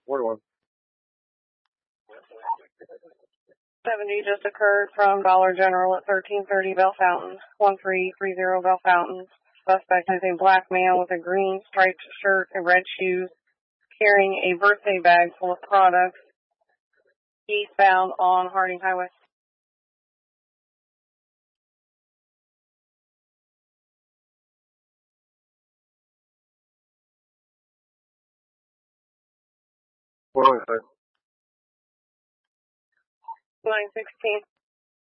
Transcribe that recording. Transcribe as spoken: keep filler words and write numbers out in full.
forty-one. seventy just occurred from Dollar General at thirteen thirty Bell Fountain, one three three zero Bell Fountain. Suspect is a black man with a green striped shirt and red shoes, carrying a birthday bag full of products, eastbound on Harding Highway. What do I say? nine sixteen.